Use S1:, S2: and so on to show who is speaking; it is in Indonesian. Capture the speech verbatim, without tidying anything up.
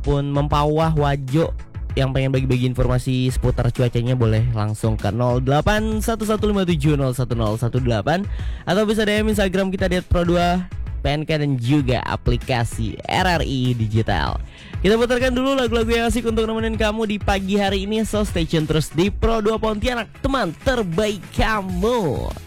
S1: ataupun Mempawah, Wajo yang pengen bagi-bagi informasi seputar cuacanya boleh langsung ke nol delapan satu satu lima tujuh nol satu nol satu delapan atau bisa D M Instagram kita di et pro dua P N K dan juga aplikasi R R I Digital. Kita putarkan dulu lagu-lagu yang asik untuk nemenin kamu di pagi hari ini. So stay tune terus di Pro dua Pontianak, teman terbaik kamu.